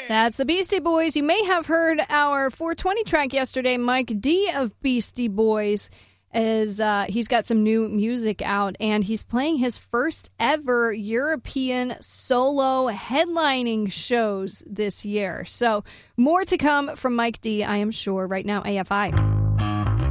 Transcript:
That's the Beastie Boys. You may have heard our 420 track yesterday. Mike D of Beastie Boys is he's got some new music out, and he's playing his first ever European solo headlining shows this year. So more to come from Mike D, I am sure. Right now, AFI.